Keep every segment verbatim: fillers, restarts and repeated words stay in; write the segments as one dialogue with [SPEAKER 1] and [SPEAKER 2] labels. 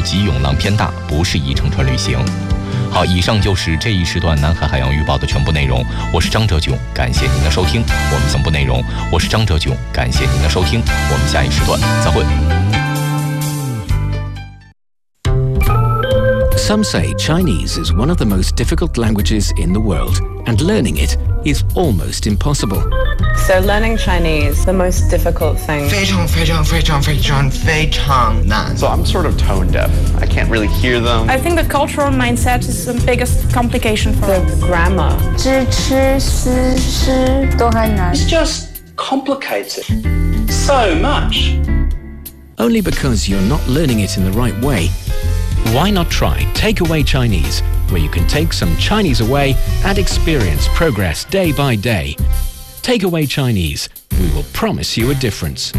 [SPEAKER 1] 及涌浪偏大，不适宜乘船旅行。好，以上就是这一时段南海海洋预报的全部内容。我是张哲炯，感谢您的收听。我们总部内容，我是张哲炯，感谢您的收听。我们下一时段再会。
[SPEAKER 2] Some say Chinese is one of the most difficult languages in the world, and learning it is almost impossible.
[SPEAKER 3] So learning Chinese, the most difficult thing.
[SPEAKER 4] 非常非常非常非常非常难.
[SPEAKER 5] So I'm sort of tone deaf. I can't really hear them.
[SPEAKER 6] I think the cultural mindset is the biggest complication for
[SPEAKER 3] the
[SPEAKER 6] us.
[SPEAKER 3] grammar.
[SPEAKER 7] 知吃思诗都很难.
[SPEAKER 8] It's just complicated so much.
[SPEAKER 2] Only because you're not learning it in the right way. Why not try Takeaway Chinese, where you can take some Chinese away and experience progress day by day. Takeaway Chinese, we will promise you a difference.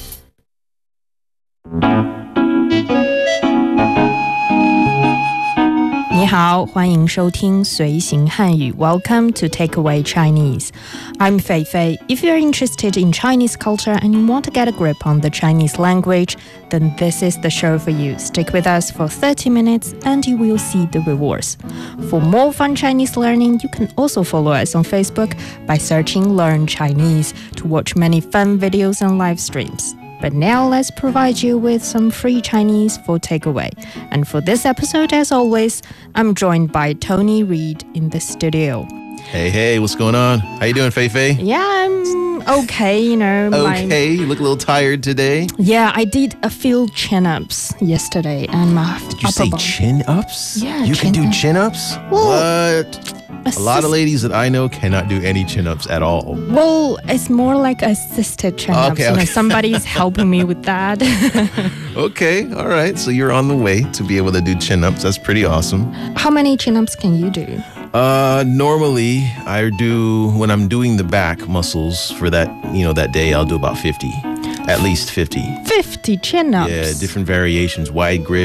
[SPEAKER 9] 你好，欢迎收听随行汉语 Welcome to Takeaway Chinese. I'm Fei Fei. If you're interested in Chinese culture and you want to get a grip on the Chinese language, then this is the show for you. Stick with us for thirty minutes and you will see the rewards. For more fun Chinese learning, you can also follow us on Facebook by searching Learn Chinese to watch many fun videos and live streams. But now let's provide you with some free Chinese for takeaway. And for this episode, as always, I'm joined by Tony Reed in the studio.
[SPEAKER 10] Hey, hey, what's going on? How you doing, Fei Fei?
[SPEAKER 9] Yeah, I'm okay, you know.
[SPEAKER 10] Okay, my... you look a little tired today.
[SPEAKER 9] Yeah, I did a few chin-ups yesterday. and my
[SPEAKER 10] Did you say
[SPEAKER 9] bone.
[SPEAKER 10] chin-ups?
[SPEAKER 9] Yeah,
[SPEAKER 10] You
[SPEAKER 9] chin
[SPEAKER 10] can do chin-ups?
[SPEAKER 9] Well,
[SPEAKER 10] what? A lot of ladies that I know cannot do any chin-ups at all.
[SPEAKER 9] Well, it's more like assisted chin-ups.
[SPEAKER 10] Okay,
[SPEAKER 9] You know,
[SPEAKER 10] okay.
[SPEAKER 9] somebody's helping me with that.
[SPEAKER 10] Okay, all right. So you're on the way to be able to do chin-ups. That's pretty awesome.
[SPEAKER 9] How many chin-ups can you do?
[SPEAKER 10] Uh, normally I do, when I'm doing the back muscles for that, you know, that day, I'll do about fifty. At least fifty.
[SPEAKER 9] fifty chin-ups?
[SPEAKER 10] Yeah, different variations, wide grip.